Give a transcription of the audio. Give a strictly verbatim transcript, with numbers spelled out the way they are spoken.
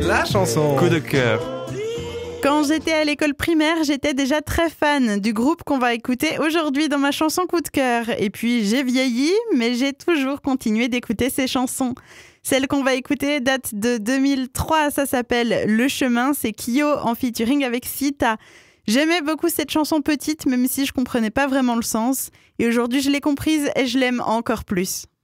La chanson coup de cœur. Quand j'étais à l'école primaire, j'étais déjà très fan du groupe qu'on va écouter aujourd'hui dans ma chanson coup de cœur. Et puis j'ai vieilli, mais j'ai toujours continué d'écouter ces chansons. Celle qu'on va écouter date de deux mille trois, ça s'appelle Le Chemin, c'est Kyo en featuring avec Sita. J'aimais beaucoup cette chanson petite, même si je comprenais pas vraiment le sens. Et aujourd'hui je l'ai comprise et je l'aime encore plus.